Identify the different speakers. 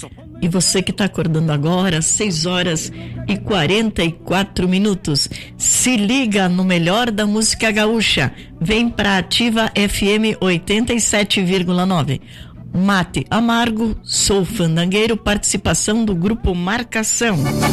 Speaker 1: E você que está acordando agora, 6h44, se liga no melhor da música gaúcha. Vem pra Ativa FM 87,9. Mate Amargo, Sou Fandangueiro, participação do grupo Marcação.